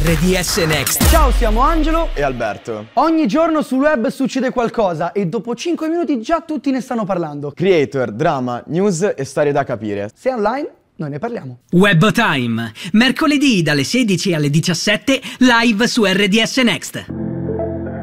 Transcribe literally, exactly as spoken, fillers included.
R D S Next. Ciao, siamo Angelo e Alberto. Ogni giorno sul web succede qualcosa e dopo cinque minuti già tutti ne stanno parlando. Creator, drama, news e storie da capire. Se è online, noi ne parliamo. Web Time, mercoledì dalle sedici alle diciassette, live su R D S Next.